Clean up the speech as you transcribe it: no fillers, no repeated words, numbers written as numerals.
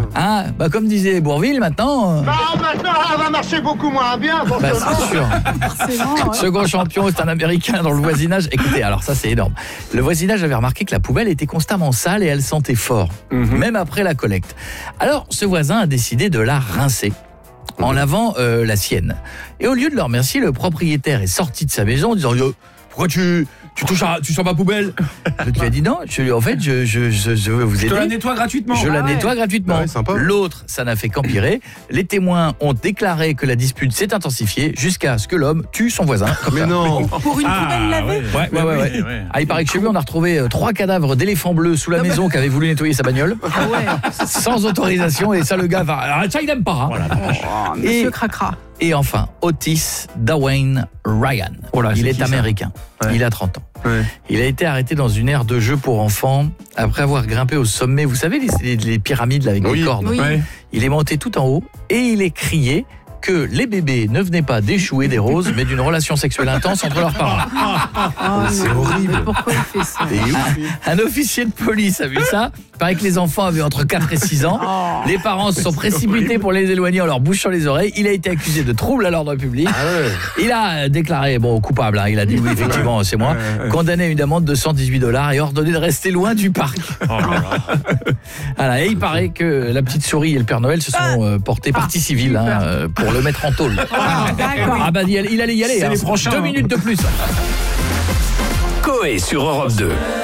Hein, comme disait Bourvil, maintenant... maintenant, elle va marcher beaucoup moins bien. C'est sûr. Second champion, c'est un Américain dans le voisinage. Écoutez, alors ça, c'est énorme. Le voisinage avait remarqué que la poubelle était constamment sale et elle sentait fort, même après la collecte. Alors, ce voisin a décidé de la rincer en lavant la sienne. Et au lieu de le remercier, le propriétaire est sorti de sa maison en disant « Pourquoi tu touches ma poubelle ?» Je lui ai dit non, en fait, je veux vous aider. Je te la nettoie gratuitement. Je la nettoie gratuitement. Ouais, sympa. L'autre, ça n'a fait qu'empirer. Les témoins ont déclaré que la dispute s'est intensifiée jusqu'à ce que l'homme tue son voisin. Mais non. Pour une poubelle lavée. Ouais. Il paraît que chez lui, on a retrouvé 3 cadavres d'éléphants bleus sous la maison qui avaient voulu nettoyer sa bagnole. Sans autorisation. Et ça, le gars va... Ça, il n'aime pas. Hein. Monsieur Cracra. Et enfin, Otis Dwayne Ryan. Il est américain. Il a 30 ans. Ouais. Il a été arrêté dans une aire de jeu pour enfants après avoir grimpé au sommet. Vous savez, les pyramides là, avec des cordes. Oui. Il est monté tout en haut et il est crié que les bébés ne venaient pas d'échouer des roses, mais d'une relation sexuelle intense entre leurs parents. C'est horrible. Mais pourquoi il fait ça? Un officier de police a vu ça. Il paraît que les enfants avaient entre 4 et 6 ans. Les parents se sont précipités pour les éloigner en leur bouchant les oreilles. Il a été accusé de trouble à l'ordre public. Il a déclaré coupable. Hein. Il a dit oui, effectivement, c'est moi. Condamné à une amende de $118 et ordonné de rester loin du parc. Voilà. Et il paraît que la petite souris et le Père Noël se sont portés partie civile pour le mettre en tôle. D'accord. Il allait y aller. C'est les prochains. 2 minutes de plus. Coé sur Europe 2.